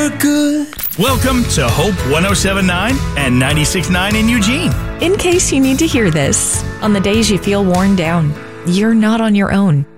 you're good. Welcome to Hope 107.9 and 96.9 in Eugene. In case you need to hear this, on the days you feel worn down, you're not on your own.